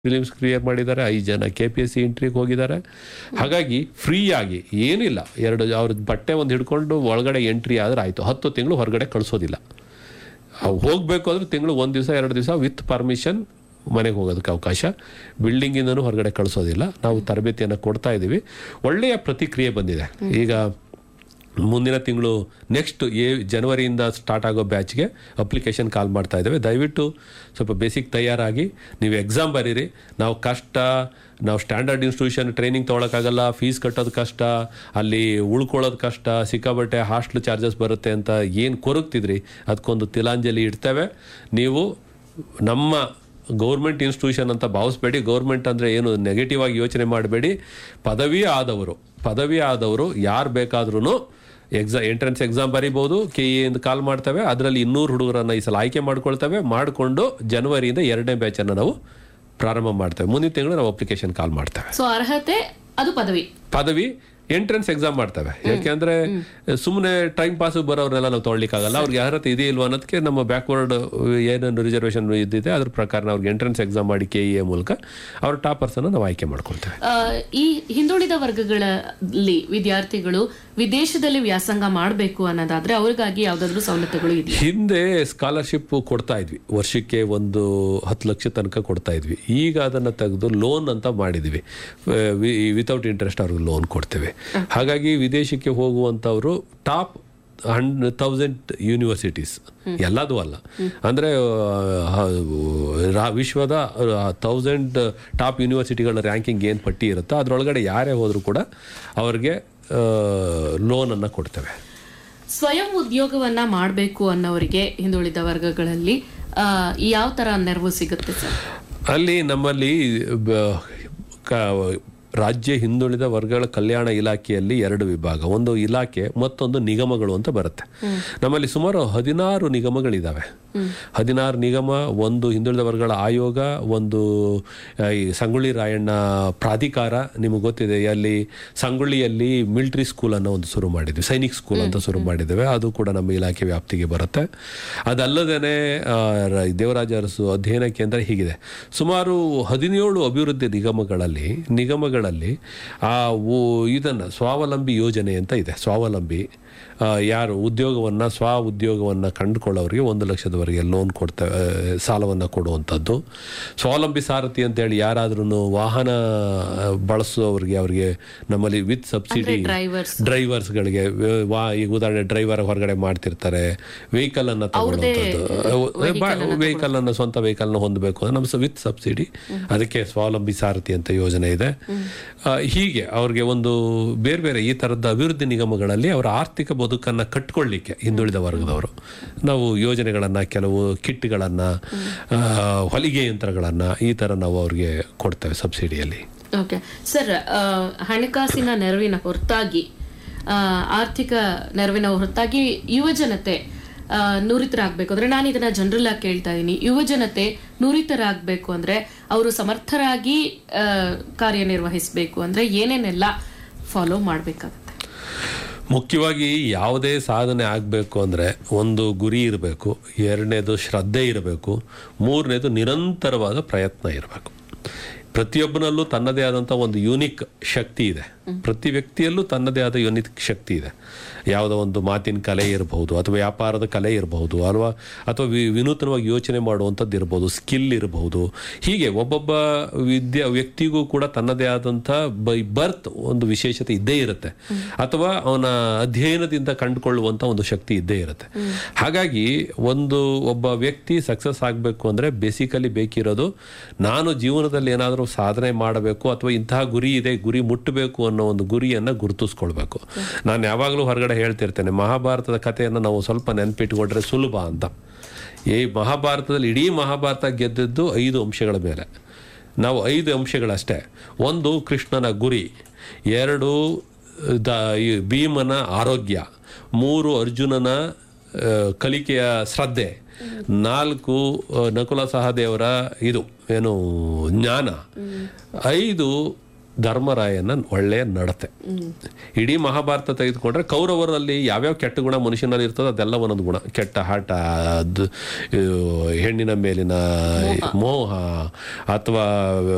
Films clear ಮಾಡಿದ್ದಾರೆ, 5 ಜನ KPSC ಇಂಟ್ರಿಗೆ ಹೋಗಿದ್ದಾರೆ. ಹಾಗಾಗಿ ಫ್ರೀಯಾಗಿ ಏನಿಲ್ಲ, ಅವ್ರ ಬಟ್ಟೆ ಒಂದು ಹಿಡ್ಕೊಂಡು ಒಳಗಡೆ ಎಂಟ್ರಿ ಆದರೆ ಆಯಿತು. 10 ತಿಂಗಳು ಹೊರಗಡೆ ಕಳಿಸೋದಿಲ್ಲ. ಹೋಗಬೇಕು ಅಂದರೆ ತಿಂಗಳು 1 ದಿವಸ 2 ದಿವಸ ವಿತ್ ಪರ್ಮಿಷನ್ ಮನೆಗೆ ಹೋಗೋದಕ್ಕೆ ಅವಕಾಶ. ಬಿಲ್ಡಿಂಗಿಂದನೂ ಹೊರಗಡೆ ಕಳಿಸೋದಿಲ್ಲ. ನಾವು ತರಬೇತಿಯನ್ನು ಕೊಡ್ತಾ ಇದ್ದೀವಿ. ಒಳ್ಳೆಯ ಪ್ರತಿಕ್ರಿಯೆ ಬಂದಿದೆ. ಈಗ ಮುಂದಿನ ತಿಂಗಳು ನೆಕ್ಸ್ಟ್ ಜನವರಿಯಿಂದ ಸ್ಟಾರ್ಟ್ ಆಗೋ ಬ್ಯಾಚ್ಗೆ ಅಪ್ಲಿಕೇಶನ್ ಕಾಲ್ ಮಾಡ್ತಾ ಇದ್ದೇವೆ. ದಯವಿಟ್ಟು ಸ್ವಲ್ಪ ಬೇಸಿಕ್ ತಯಾರಾಗಿ ನೀವು ಎಕ್ಸಾಮ್ ಬರೀರಿ. ನಾವು ಸ್ಟ್ಯಾಂಡರ್ಡ್ ಇನ್ಸ್ಟಿಟ್ಯೂಷನ್ ಟ್ರೈನಿಂಗ್ ತೊಗೊಳಕ್ಕಾಗಲ್ಲ, ಫೀಸ್ ಕಟ್ಟೋದು ಕಷ್ಟ, ಅಲ್ಲಿ ಉಳ್ಕೊಳ್ಳೋದು ಕಷ್ಟ, ಸಿಕ್ಕಾಬಟ್ಟೆ ಹಾಸ್ಟೆಲ್ ಚಾರ್ಜಸ್ ಬರುತ್ತೆ ಅಂತ ಏನು ಕೊರಗ್ತಿದ್ರಿ, ಅದಕ್ಕೊಂದು ತಿಲಾಂಜಲಿ ಇಡ್ತೇವೆ. ನೀವು ನಮ್ಮ ಗೌರ್ಮೆಂಟ್ ಇನ್ಸ್ಟಿಟ್ಯೂಷನ್ ಅಂತ ಭಾವಿಸ್ಬೇಡಿ. ಗೌರ್ಮೆಂಟ್ ಅಂದರೆ ಏನು ನೆಗೆಟಿವ್ ಆಗಿ ಯೋಚನೆ ಮಾಡಬೇಡಿ. ಪದವಿ ಆದವರು ಯಾರು ಬೇಕಾದ್ರೂ ಎಂಟ್ರೆನ್ಸ್ ಎಕ್ಸಾಮ್ ಬರೀಬಹುದು. KE ಎಂದು ಕಾಲ್ ಮಾಡ್ತೇವೆ. ಅದರಲ್ಲಿ 200 ಹುಡುಗರನ್ನು ಈ ಸಲ ಆಯ್ಕೆ ಮಾಡಿಕೊಂಡು ಜನವರಿಯಿಂದ 2ನೇ ಬ್ಯಾಚನ್ನು ನಾವು ಪ್ರಾರಂಭ ಮಾಡ್ತೇವೆ. ಮುಂದಿನ ತಿಂಗಳು ನಾವು ಅಪ್ಲಿಕೇಶನ್ ಕಾಲ್ ಮಾಡ್ತೇವೆ. ಸೊ ಅರ್ಹತೆ ಅದು ಪದವಿ ಎಂಟ್ರೆನ್ಸ್ ಎಕ್ಸಾಮ್ ಮಾಡ್ತೇವೆ. ಯಾಕೆಂದ್ರೆ ಸುಮ್ಮನೆ ಟೈಮ್ ಪಾಸ್ ಬರೋರ್ನೆಲ್ಲ ನಾವು ತೊಗೊಳ್ಳಿಕ್ಕಾಗಲ್ಲ. ಅವ್ರಿಗೆ ಅರ್ಹತೆ ಇದೆ ಇಲ್ವಾ ಅನ್ನೋದಕ್ಕೆ ನಮ್ಮ ಬ್ಯಾಕ್ವರ್ಡ್ ಏನೇನು ರಿಸರ್ವೇಷನ್ ಇದ್ದಿದೆ ಅದ್ರ ಪ್ರಕಾರ ಅವ್ರಿಗೆ ಎಂಟ್ರೆನ್ಸ್ ಎಕ್ಸಾಮ್ ಮಾಡಿ KE ಮೂಲಕ ಅವ್ರ ಟಾಪರ್ಸ್ ಅನ್ನು ನಾವು ಆಯ್ಕೆ ಮಾಡ್ಕೊಳ್ತೇವೆ. ಈ ಹಿಂದುಳಿದ ವರ್ಗಗಳಲ್ಲಿ ವಿದ್ಯಾರ್ಥಿಗಳು ವಿದೇಶದಲ್ಲಿ ವ್ಯಾಸಂಗ ಮಾಡಬೇಕು ಅನ್ನೋದಾದ್ರೆ ಅವ್ರಿಗಾಗಿ ಯಾವ್ದಾದ್ರು ಸವಲತ್ತುಗಳು ಇದೆ? ಹಿಂದೆ ಸ್ಕಾಲರ್ಶಿಪ್ ಕೊಡ್ತಾ ಇದ್ವಿ, ವರ್ಷಕ್ಕೆ ಒಂದು 10 ಲಕ್ಷ ತನಕ ಕೊಡ್ತಾ ಇದ್ವಿ. ಈಗ ಅದನ್ನು ತೆಗೆದು ಲೋನ್ ಅಂತ ಮಾಡಿದ್ವಿ. ವಿತೌಟ್ ಇಂಟ್ರೆಸ್ಟ್ ಅವ್ರಿಗೆ ಲೋನ್ ಕೊಡ್ತೇವೆ. ಹಾಗಾಗಿ ವಿದೇಶಕ್ಕೆ ಹೋಗುವಂಥವ್ರು ಟಾಪ್ 100,000 ಯೂನಿವರ್ಸಿಟೀಸ್, ಎಲ್ಲದೂ ಅಲ್ಲ ಅಂದರೆ ವಿಶ್ವದ 1000 ಟಾಪ್ ಯೂನಿವರ್ಸಿಟಿಗಳ ರ್ಯಾಂಕಿಂಗ್ ಏನು ಪಟ್ಟಿ ಇರುತ್ತೋ ಅದರೊಳಗಡೆ ಯಾರೇ ಹೋದರೂ ಕೂಡ ಅವ್ರಿಗೆ ಲೋನನ್ನು ಕೊಡ್ತೇವೆ. ಸ್ವಯಂ ಉದ್ಯೋಗವನ್ನ ಮಾಡಬೇಕು ಅನ್ನೋರಿಗೆ ಹಿಂದುಳಿದ ವರ್ಗಗಳಲ್ಲಿ ಯಾವ ತರ ನೆರವು ಸಿಗುತ್ತೆ ಸರ್? ಅಲ್ಲಿ ನಮ್ಮಲ್ಲಿ ರಾಜ್ಯ ಹಿಂದುಳಿದ ವರ್ಗಗಳ ಕಲ್ಯಾಣ ಇಲಾಖೆಯಲ್ಲಿ 2 ವಿಭಾಗ, ಒಂದು ಇಲಾಖೆ ಮತ್ತೊಂದು ನಿಗಮಗಳು ಅಂತ ಬರುತ್ತೆ. ನಮ್ಮಲ್ಲಿ ಸುಮಾರು 16 ನಿಗಮಗಳಿದ್ದಾವೆ. 16 ನಿಗಮ, ಒಂದು ಹಿಂದುಳಿದ ವರ್ಗಗಳ ಆಯೋಗ, ಒಂದು ಈ ಸಂಗೊಳ್ಳಿ ರಾಯಣ್ಣ ಪ್ರಾಧಿಕಾರ. ನಿಮಗೆ ಗೊತ್ತಿದೆ, ಅಲ್ಲಿ ಸಂಗೊಳ್ಳಿಯಲ್ಲಿ ಮಿಲಿಟರಿ ಸ್ಕೂಲ್ ಅನ್ನೋ ಒಂದು ಶುರು ಮಾಡಿದ್ವಿ, ಸೈನಿಕ್ ಸ್ಕೂಲ್ ಅಂತ ಶುರು ಮಾಡಿದ್ದೇವೆ. ಅದು ಕೂಡ ನಮ್ಮ ಇಲಾಖೆ ವ್ಯಾಪ್ತಿಗೆ ಬರುತ್ತೆ. ಅದಲ್ಲದೇ ದೇವರಾಜ ಅರಸು ಅಧ್ಯಯನ ಕೇಂದ್ರ, ಹೀಗಿದೆ ಸುಮಾರು 17 ಅಭಿವೃದ್ಧಿ ನಿಗಮಗಳಲ್ಲಿ ಇದನ್ನು ಸ್ವಾವಲಂಬಿ ಯೋಜನೆ ಅಂತ ಇದೆ. ಸ್ವಾವಲಂಬಿ ಯಾರು ಸ್ವ ಉದ್ಯೋಗವನ್ನು ಕಂಡುಕೊಳ್ಳೋರಿಗೆ 1 ಲಕ್ಷದವರೆಗೆ ಲೋನ್ ಕೊಡ್ತೇವೆ, ಸಾಲವನ್ನು ಕೊಡುವಂಥದ್ದು. ಸ್ವಾವಲಂಬಿ ಸಾರಥಿ ಅಂತೇಳಿ ಯಾರಾದ್ರೂ ವಾಹನ ಬಳಸುವವರಿಗೆ ಅವರಿಗೆ ನಮ್ಮಲ್ಲಿ ವಿತ್ ಸಬ್ಸಿಡಿ ಡ್ರೈವರ್ಸ್ಗಳಿಗೆ, ಈಗ ಉದಾಹರಣೆ ಡ್ರೈವರ್ ಹೊರಗಡೆ ಮಾಡ್ತಿರ್ತಾರೆ, ವೆಹಿಕಲ್ ಅನ್ನು ತಗೊಳ್ಳುವಂಥದ್ದು, ವೆಹಿಕಲ್ ಅನ್ನು ಸ್ವಂತ ವೆಹಿಕಲ್ನ ಹೊಂದಬೇಕು ಅಂದ್ರೆ ನಮ್ಮ ವಿತ್ ಸಬ್ಸಿಡಿ, ಅದಕ್ಕೆ ಸ್ವಾವಲಂಬಿ ಸಾರಥಿ ಅಂತ ಯೋಜನೆ ಇದೆ. ಹೀಗೆ ಅವ್ರಿಗೆ ಒಂದು ಬೇರೆ ಈ ಥರದ ಅಭಿವೃದ್ಧಿ ನಿಗಮಗಳಲ್ಲಿ ಅವರ ಆರ್ಥಿಕ ಬದುಕನ್ನು ಕಟ್ಕೊಳ್ಳಿಕ್ಕೆ ಹಿಂದುಳಿದ ವರ್ಗದವರು ನಾವು ಯೋಜನೆಗಳನ್ನು, ಕೆಲವು ಕಿಟ್ಗಳನ್ನು, ಹೊಲಿಗೆ ಯಂತ್ರಗಳನ್ನು ಈ ಥರ ನಾವು ಅವ್ರಿಗೆ ಕೊಡ್ತೇವೆ ಸಬ್ಸಿಡಿಯಲ್ಲಿ. ಓಕೆ ಸರ್, ಹಣಕಾಸಿನ ನೆರವಿನ ಹೊರತಾಗಿ, ಆರ್ಥಿಕ ನೆರವಿನ ಹೊರತಾಗಿ ಯುವಜನತೆ ನುರಿತರಾಗಬೇಕು ಅಂದ್ರೆ, ನಾನು ಇದನ್ನ ಜನರಲ್ ಆಗಿ ಕೇಳ್ತಾ ಇದ್ದೀನಿ, ಯುವಜನತೆ ನುರಿತರಾಗಬೇಕು ಅಂದ್ರೆ ಅವರು ಸಮರ್ಥರಾಗಿ ಕಾರ್ಯನಿರ್ವಹಿಸಬೇಕು ಅಂದ್ರೆ ಏನೇನೆಲ್ಲ ಫಾಲೋ ಮಾಡಬೇಕಾಗುತ್ತೆ? ಮುಖ್ಯವಾಗಿ ಯಾವುದೇ ಸಾಧನೆ ಆಗಬೇಕು ಅಂದರೆ ಒಂದು ಗುರಿ ಇರಬೇಕು, 2ನೇದು ಶ್ರದ್ಧೆ ಇರಬೇಕು, 3ನೇದು ನಿರಂತರವಾದ ಪ್ರಯತ್ನ ಇರಬೇಕು. ಪ್ರತಿಯೊಬ್ಬನಲ್ಲೂ ತನ್ನದೇ ಆದಂಥ ಒಂದು ಯೂನಿಕ್ ಶಕ್ತಿ ಇದೆ. ಪ್ರತಿ ವ್ಯಕ್ತಿಯಲ್ಲೂ ತನ್ನದೇ ಆದ ಯೂನಿಕ್ ಶಕ್ತಿ ಇದೆ. ಯಾವುದೋ ಒಂದು ಮಾತಿನ ಕಲೆ ಇರಬಹುದು, ಅಥವಾ ವ್ಯಾಪಾರದ ಕಲೆ ಇರಬಹುದು, ಅಥವಾ ವಿನೂತನವಾಗಿ ಯೋಚನೆ ಮಾಡುವಂಥದ್ದು ಇರಬಹುದು, ಸ್ಕಿಲ್ ಇರಬಹುದು. ಹೀಗೆ ಒಬ್ಬೊಬ್ಬ ವ್ಯಕ್ತಿಗೂ ಕೂಡ ತನ್ನದೇ ಆದಂಥ ಬೈ ಬರ್ತ್ ಒಂದು ವಿಶೇಷತೆ ಇದ್ದೇ ಇರುತ್ತೆ, ಅಥವಾ ಅವನ ಅಧ್ಯಯನದಿಂದ ಕಂಡುಕೊಳ್ಳುವಂಥ ಒಂದು ಶಕ್ತಿ ಇದ್ದೇ ಇರುತ್ತೆ. ಹಾಗಾಗಿ ಒಬ್ಬ ವ್ಯಕ್ತಿ ಸಕ್ಸಸ್ ಆಗಬೇಕು ಅಂದರೆ ಬೇಸಿಕಲಿ ಬೇಕಿರೋದು, ನಾನು ಜೀವನದಲ್ಲಿ ಏನಾದರೂ ಸಾಧನೆ ಮಾಡಬೇಕು ಅಥವಾ ಇಂತಹ ಗುರಿ ಇದೆ, ಗುರಿ ಮುಟ್ಟಬೇಕು ಅನ್ನೋ ಒಂದು ಗುರಿಯನ್ನು ಗುರುತಿಸ್ಕೊಳ್ಬೇಕು. ನಾನು ಯಾವಾಗಲೂ ಹೊರಗಡೆ ಹೇಳ್ತಿರ್ತೇನೆ, ಮಹಾಭಾರತದ ಕಥೆಯನ್ನು ನಾವು ಸ್ವಲ್ಪ ನೆನಪಿಟ್ಕೊಂಡ್ರೆ ಸುಲಭ ಅಂತ. ಈ ಮಹಾಭಾರತದಲ್ಲಿ ಇಡೀ ಮಹಾಭಾರತ ಗೆದ್ದದ್ದು 5 ಅಂಶಗಳ ಮೇಲೆ. ನಾವು 5 ಅಂಶಗಳಷ್ಟೇ. 1 ಕೃಷ್ಣನ ಗುರಿ, 2 ಭೀಮನ ಆರೋಗ್ಯ, 3 ಅರ್ಜುನನ ಕಲಿಕೆಯ ಶ್ರದ್ಧೆ, 4 ನಕುಲ ಸಹದೇವರ ಜ್ಞಾನ, 5 ಧರ್ಮರಾಯನ ಒಳ್ಳೆಯ ನಡತೆ. ಇಡೀ ಮಹಾಭಾರತ ತೆಗೆದುಕೊಂಡ್ರೆ ಕೌರವರಲ್ಲಿ ಯಾವ್ಯಾವ ಕೆಟ್ಟ ಗುಣ ಮನುಷ್ಯನಲ್ಲಿ ಇರ್ತದೆ ಅದೆಲ್ಲ ಒಂದೊಂದು ಗುಣ. ಕೆಟ್ಟ ಹಠ, ಹೆಣ್ಣಿನ ಮೇಲಿನ ಮೋಹ, ಅಥವಾ